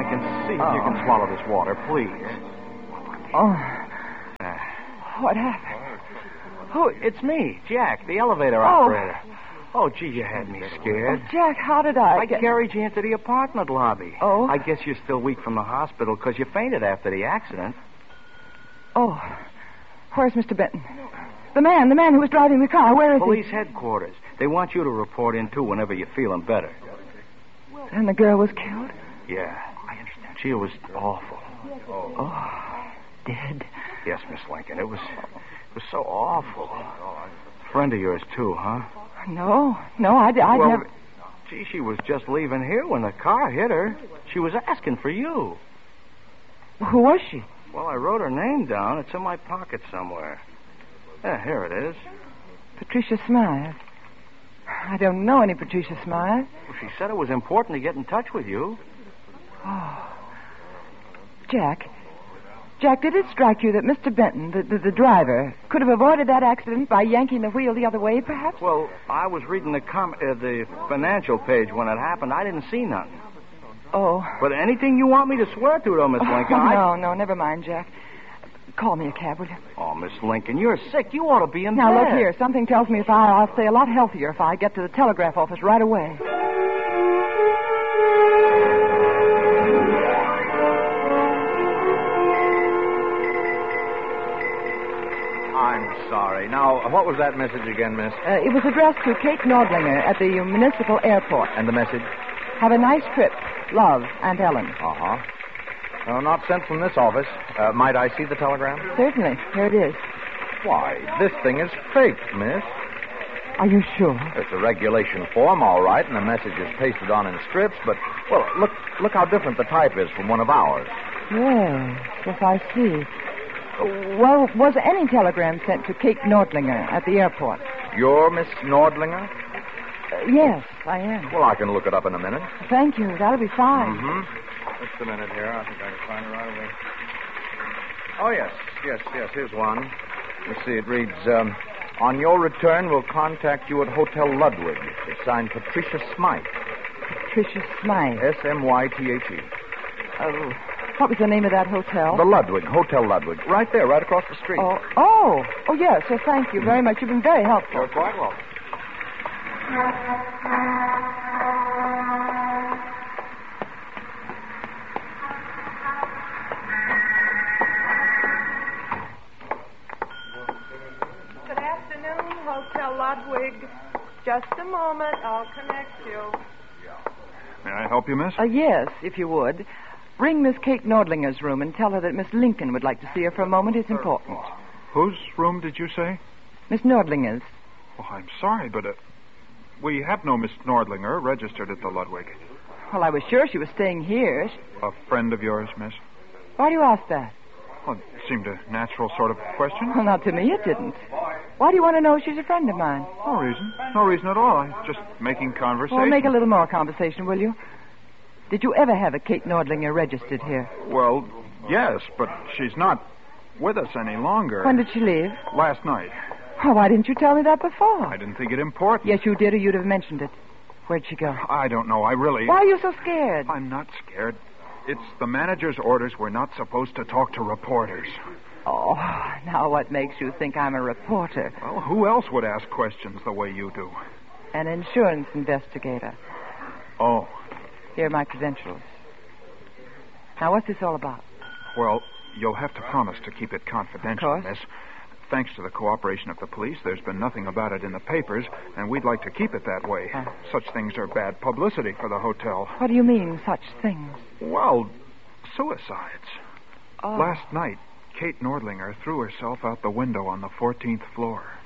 Lincoln. See if you can swallow this water, please. Oh. What happened? Oh, it's me, Jack, the elevator operator. Oh, gee, you had me scared. Oh, Jack, how did I carried you into the apartment lobby. Oh? I guess you're still weak from the hospital because you fainted after the accident. Oh. Where's Mr. Benton? The man who was driving the car. Where is Police headquarters. They want you to report in, too, whenever you're feeling better. And the girl was killed? Yeah. I understand. Gee, it was awful. Oh, dead? Yes, Miss Lincoln. It was so awful. Friend of yours, too, huh? No, I'd never... Gee, she was just leaving here when the car hit her. She was asking for you. Who was she? Well, I wrote her name down. It's in my pocket somewhere. Yeah, here it is. Patricia Smythe. I don't know any Patricia Smythe. Well, she said it was important to get in touch with you. Oh. Jack, did it strike you that Mr. Benton, the driver, could have avoided that accident by yanking the wheel the other way, perhaps? Well, I was reading the financial page when it happened. I didn't see nothing. Oh. But anything you want me to swear to, though, Miss Lincoln. No, never mind, Jack. Call me a cab, will you? Oh, Miss Lincoln, you're sick. You ought to be in now, bed. Look here. Something tells me I'll stay a lot healthier if I get to the telegraph office right away. I'm sorry. Now, what was that message again, miss? It was addressed to Kate Nordlinger at the municipal airport. And the message? Have a nice trip. Love, Aunt Ellen. Uh-huh. No, not sent from this office. Might I see the telegram? Certainly. Here it is. Why, this thing is fake, miss. Are you sure? It's a regulation form, all right, and the message is pasted on in strips, but, well, look how different the type is from one of ours. Yes, I see. Well, was any telegram sent to Kate Nordlinger at the airport? You're Miss Nordlinger? Yes, I am. Well, I can look it up in a minute. Thank you. That'll be fine. Mm-hmm. Just a minute here. I think I can find it right away. Oh, yes. Here's one. Let's see. It reads, on your return, we'll contact you at Hotel Ludwig. It's signed Patricia Smythe. Patricia Smythe. Smythe. Oh, what was the name of that hotel? The Ludwig. Hotel Ludwig. Right there, right across the street. Oh, yes. Well, thank you very much. You've been very helpful. You're quite welcome. Good afternoon, Hotel Ludwig. Just a moment. I'll connect you. May I help you, miss? Yes, if you would. Ring Miss Kate Nordlinger's room and tell her that Miss Lincoln would like to see her for a moment. It's important. Whose room did you say? Miss Nordlinger's. Well, I'm sorry, but we have no Miss Nordlinger registered at the Ludwig. Well, I was sure she was staying here. A friend of yours, miss? Why do you ask that? Well, it seemed a natural sort of question. Well, not to me, it didn't. Why do you want to know she's a friend of mine? No reason. No reason at all. I'm just making conversation. Well, make a little more conversation, will you? Did you ever have a Kate Nordlinger registered here? Well, yes, but she's not with us any longer. When did she leave? Last night. Oh, why didn't you tell me that before? I didn't think it important. Yes, you did, or you'd have mentioned it. Where'd she go? I don't know. I really... Why are you so scared? I'm not scared. It's the manager's orders. We're not supposed to talk to reporters. Oh, now what makes you think I'm a reporter? Well, who else would ask questions the way you do? An insurance investigator. Oh. Here are my credentials. Now, what's this all about? Well, you'll have to promise to keep it confidential, Of course. miss. Thanks to the cooperation of the police, there's been nothing about it in the papers, and we'd like to keep it that way. Such things are bad publicity for the hotel. What do you mean, such things? Well, suicides. Oh. Last night, Kate Nordlinger threw herself out the window on the 14th floor.